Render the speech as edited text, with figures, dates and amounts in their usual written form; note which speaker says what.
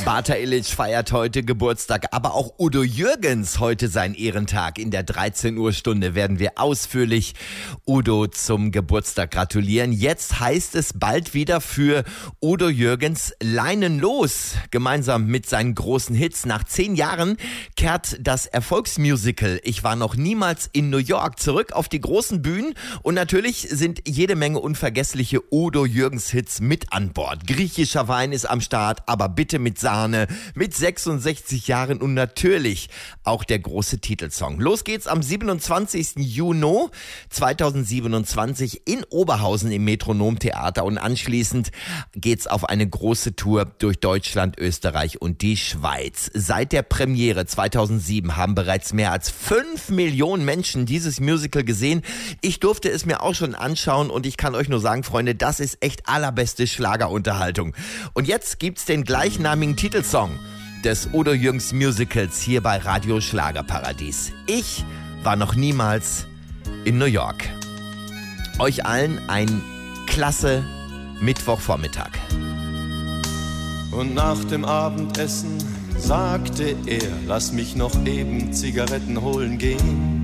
Speaker 1: Bata Illich feiert heute Geburtstag, aber auch Udo Jürgens heute sein Ehrentag. In der 13 Uhr Stunde werden wir ausführlich Udo zum Geburtstag gratulieren. Jetzt heißt es bald wieder für Udo Jürgens Leinen los. Gemeinsam mit seinen großen Hits. Nach 10 Jahren kehrt das Erfolgsmusical Ich war noch niemals in New York zurück auf die großen Bühnen. Und natürlich sind jede Menge unvergessliche Udo Jürgens Hits mit an Bord. Griechischer Wein ist am Start, aber bitte mit Sahne, mit 66 Jahren und natürlich auch der große Titelsong. Los geht's am 27. Juni 2027 in Oberhausen im Metronomtheater und anschließend geht's auf eine große Tour durch Deutschland, Österreich und die Schweiz. Seit der Premiere 2007 haben bereits mehr als 5 Millionen Menschen dieses Musical gesehen. Ich durfte es mir auch schon anschauen und ich kann euch nur sagen, Freunde, das ist echt allerbeste Schlagerunterhaltung. Und jetzt gibt's den gleichnamigen Titelsong des Udo Jürgens Musicals hier bei Radio Schlagerparadies. Ich war noch niemals in New York. Euch allen ein klasse Mittwochvormittag.
Speaker 2: Und nach dem Abendessen sagte er, lass mich noch eben Zigaretten holen gehen.